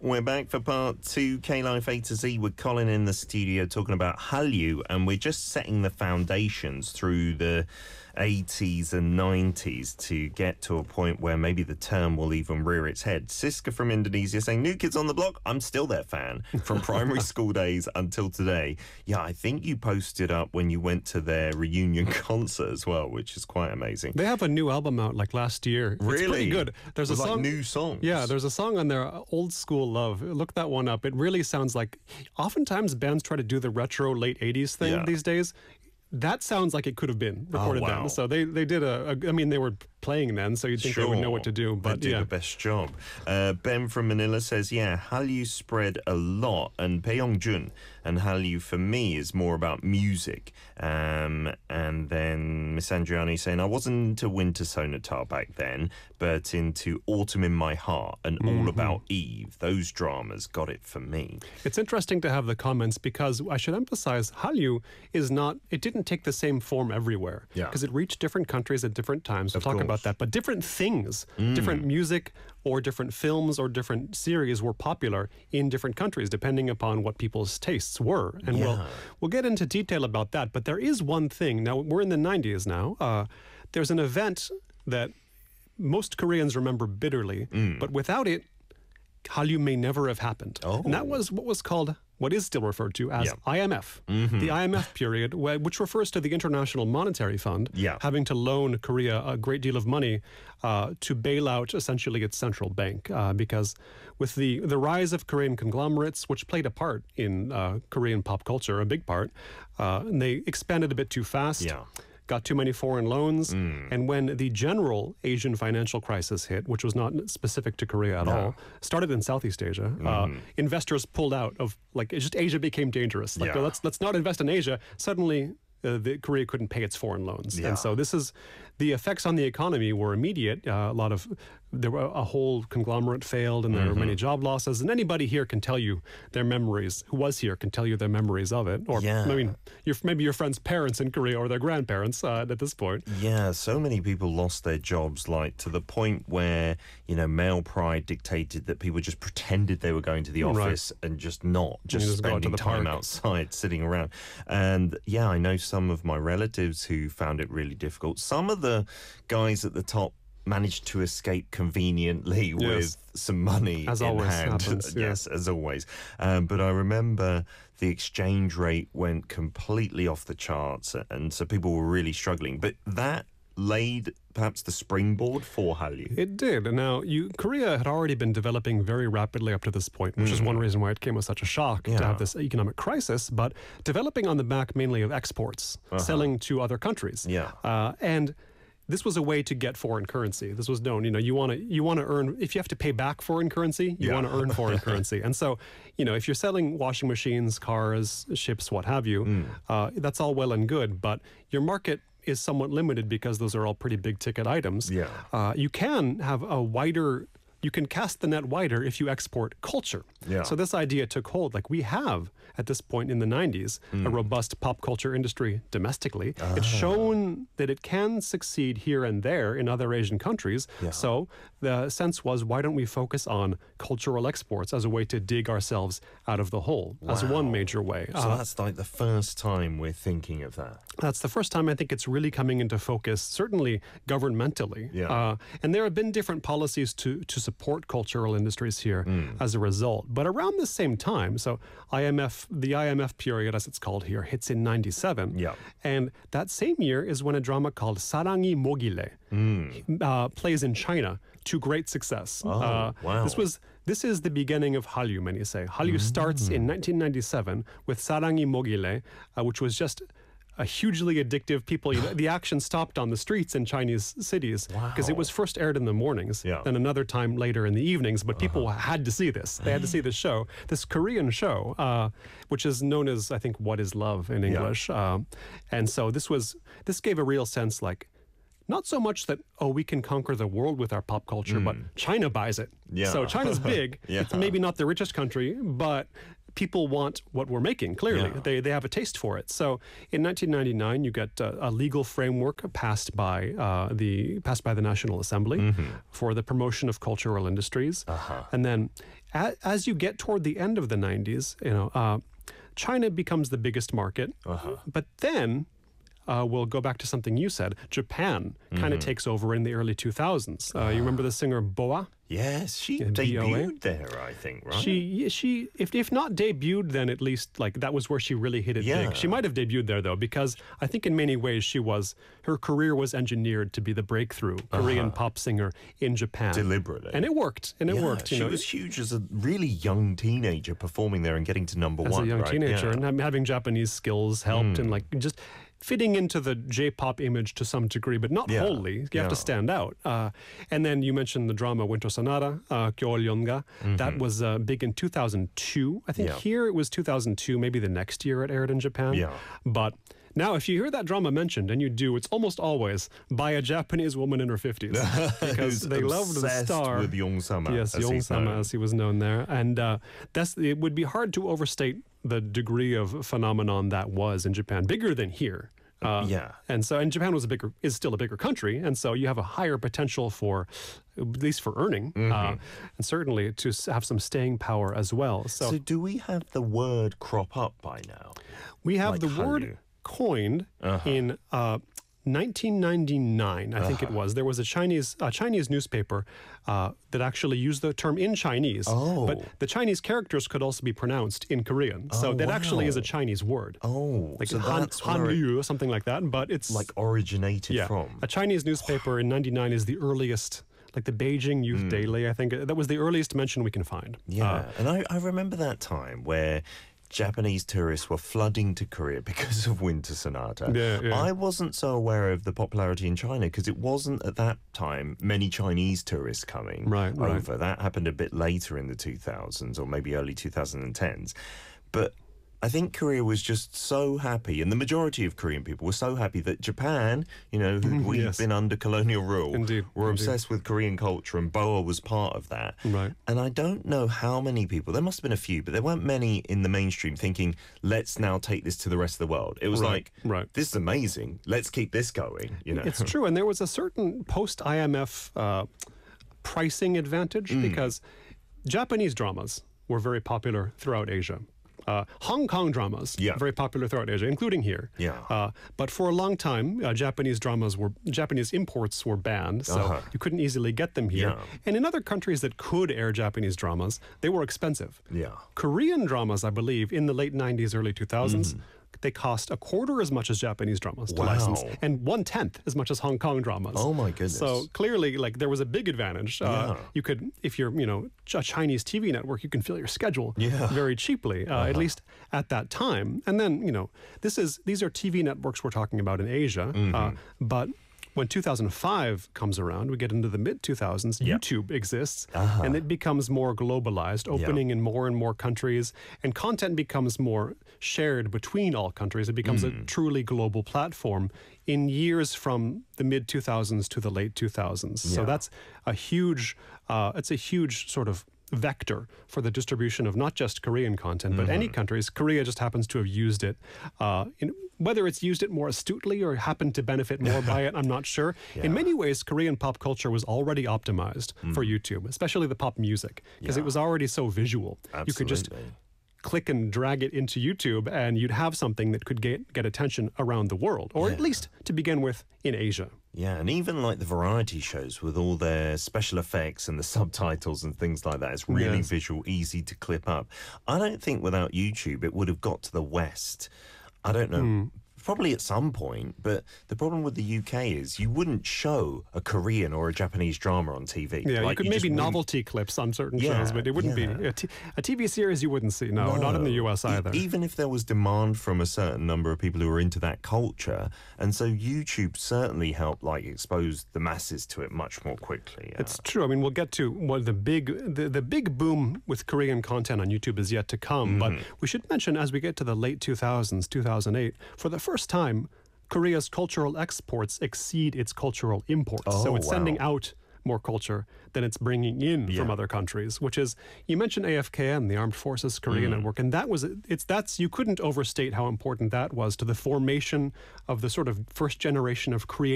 We're back for part two, K-Life A to Z, with Colin in the studio talking about Hallyu, and we're just setting the foundations through the 80s and 90s to get to a point where maybe the term will even rear its head. Siska from Indonesia saying, New Kids on the Block, I'm still their fan from primary school days until today. Yeah, I think you posted up when you went to their reunion concert as well, which is quite amazing. They have a new album out like last year. Really? It's pretty good. There's a song, like new songs. Yeah, there's a song on there, Old School Love. Look that one up. It really sounds like, oftentimes bands try to do the retro late 80s thing these days. That sounds like it could have been recorded then. So they did I mean, they were playing then, so you'd think they would know what to do. But they do the best job. Ben from Manila says, yeah, Hallyu spread a lot, and Baeyeongjun and Hallyu for me is more about music. And then Miss Andriani saying, I wasn't into Winter Sonata back then, but into Autumn in My Heart and All About Eve. Those dramas got it for me. It's interesting to have the comments, because I should emphasize Hallyu is not, it didn't take the same form everywhere. Because it reached different countries at different times. We'll talk about that. But different things, different music or different films or different series were popular in different countries, depending upon what people's tastes were. And we'll get into detail about that. But there is one thing. Now, we're in the 90s now. There's an event that most Koreans remember bitterly, but without it, Hallyu may never have happened. And that was what is still referred to as IMF. The IMF period, which refers to the International Monetary Fund, having to loan Korea a great deal of money to bail out essentially its central bank. Because with the rise of Korean conglomerates, which played a part in Korean pop culture, a big part, and they expanded a bit too fast. Got too many foreign loans, and when the general Asian financial crisis hit, which was not specific to Korea at all, started in Southeast Asia, investors pulled out of, just Asia became dangerous. Let's not invest in Asia. Suddenly, Korea couldn't pay its foreign loans, and so the effects on the economy were immediate. There were a whole conglomerate failed, and there were many job losses. And anybody here can tell you their memories. Who was here can tell you their memories of it. Or I mean, maybe your friend's parents in Korea or their grandparents at this point. Yeah, so many people lost their jobs, to the point where male pride dictated that people just pretended they were going to the office and just spending time outside, sitting around. And yeah, I know some of my relatives who found it really difficult. Some of the guys at the top managed to escape conveniently with some money as in always hand. Happens, yes, as always. But I remember the exchange rate went completely off the charts, and so people were really struggling. But that laid perhaps the springboard for Hallyu. It did. Now, Korea had already been developing very rapidly up to this point, which is one reason why it came as such a shock to have this economic crisis, but developing on the back mainly of exports, selling to other countries. And this was a way to get foreign currency. This was known. You want to earn, if you have to pay back foreign currency, you want to earn foreign currency. And so, if you're selling washing machines, cars, ships, what have you, that's all well and good, but your market is somewhat limited because those are all pretty big ticket items. You can have you can cast the net wider if you export culture. So this idea took hold. We have, at this point in the 90s, a robust pop culture industry domestically. It's shown that it can succeed here and there in other Asian countries. So the sense was, why don't we focus on cultural exports as a way to dig ourselves out of the hole? As one major way. So that's the first time we're thinking of that. That's the first time I think it's really coming into focus, certainly governmentally. And there have been different policies to support cultural industries here as a result. But around the same time, so the IMF period, as it's called here, hits in 97. And that same year is when a drama called Sarangi Mogile plays in China to great success. This is the beginning of Hallyu, many say. Hallyu starts in 1997 with Sarangi Mogile, which was just a hugely addictive. The action stopped on the streets in Chinese cities because it was first aired in the mornings, then another time later in the evenings, but people had to see this. They had to see this show, this Korean show, which is known as, I think, What is Love in English. And so this gave a real sense, not so much that, we can conquer the world with our pop culture, but China buys it. So China's big. It's maybe not the richest country, but people want what we're making, clearly. Yeah. They have a taste for it. So in 1999, you get a legal framework passed by the National Assembly for the promotion of cultural industries. And then as you get toward the end of the 90s, China becomes the biggest market. But then we'll go back to something you said. Japan kind of takes over in the early 2000s. You remember the singer Boa? Yes, she debuted there, I think, right? She if not debuted, then at least like that was where she really hit it big. She might have debuted there though, because I think in many ways her career was engineered to be the breakthrough Korean pop singer in Japan. Deliberately. And it worked. And it worked. She was huge as a really young teenager performing there and getting to number one. As a young teenager, and having Japanese skills helped, and like just fitting into the J-pop image to some degree, but not wholly. You have to stand out. And then you mentioned the drama Winter Sonata, Kyoryonga. That was big in 2002. I think here it was 2002, maybe the next year it aired in Japan. Yeah. But now, if you hear that drama mentioned, and you do, it's almost always by a Japanese woman in her 50s. Because they loved the star. With Young Sama. Yes, Young Sama, as he was known there. And it would be hard to overstate the degree of phenomenon that was in Japan, bigger than here. And Japan is still a bigger country, and so you have a higher potential for, at least for earning, and certainly to have some staying power as well. So do we have the word crop up by now? We have the word coined in 1999, I think it was. There was a Chinese newspaper that actually used the term in Chinese, but the Chinese characters could also be pronounced in Korean. So that actually is a Chinese word. Like so Hanliu or something like that, but it's like originated from. A Chinese newspaper in 99 is the earliest. Like the Beijing Youth Daily, I think that was the earliest mention we can find. And I remember that time where Japanese tourists were flooding to Korea because of Winter Sonata. I wasn't so aware of the popularity in China because it wasn't at that time many Chinese tourists coming over. That happened a bit later in the 2000s or maybe early 2010s. But I think Korea was just so happy, and the majority of Korean people were so happy that Japan, we've been under colonial rule, were obsessed with Korean culture, and Boa was part of that. And I don't know how many people, there must have been a few, but there weren't many in the mainstream thinking, let's now take this to the rest of the world. It was this is amazing, let's keep this going. It's true, and there was a certain post-IMF pricing advantage because Japanese dramas were very popular throughout Asia. Hong Kong dramas, very popular throughout Asia, including here. But for a long time, Japanese imports were banned, so you couldn't easily get them here. And in other countries that could air Japanese dramas, they were expensive. Korean dramas, I believe, in the late 90s, early 2000s, they cost a quarter as much as Japanese dramas to license, and 1/10 as much as Hong Kong dramas. Oh my goodness! So clearly, like there was a big advantage. You could, if you're, a Chinese TV network, you can fill your schedule very cheaply, at least at that time. And then, these are TV networks we're talking about in Asia, but when 2005 comes around, we get into the mid-2000s, YouTube exists, and it becomes more globalized, opening in more and more countries, and content becomes more shared between all countries. It becomes a truly global platform in years from the mid-2000s to the late 2000s. So that's a huge, it's a huge sort of vector for the distribution of not just Korean content, but any countries. Korea just happens to have used it. Whether it's used it more astutely or happened to benefit more by it, I'm not sure. In many ways, Korean pop culture was already optimized for YouTube, especially the pop music, because it was already so visual. You could just click and drag it into YouTube and you'd have something that could get attention around the world, or at least to begin with in Asia. Yeah, and even like the variety shows with all their special effects and the subtitles and things like that, it's really visual, easy to clip up. I don't think without YouTube it would have got to the West. I don't know. Probably at some point, but the problem with the UK is you wouldn't show a Korean or a Japanese drama on TV. Yeah, you could maybe novelty clips on certain shows, but it wouldn't be a TV series you wouldn't see. No, not in the US either. Even if there was demand from a certain number of people who were into that culture, and so YouTube certainly helped expose the masses to it much more quickly. It's true. I mean, we'll get to what the big boom with Korean content on YouTube is yet to come, but we should mention as we get to the late 2000s, 2008, for the first time, Korea's cultural exports exceed its cultural imports. So it's sending out more culture than it's bringing in from other countries, which is, you mentioned AFKN, the Armed Forces Korea Network, and you couldn't overstate how important that was to the formation of the sort of first generation of creative